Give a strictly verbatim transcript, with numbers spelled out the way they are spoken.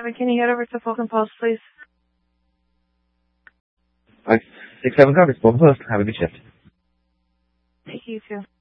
seven, can you head over to Fulton Post, please? Five six seven coverage. Fulton Post. Have a good shift. Thank you, too.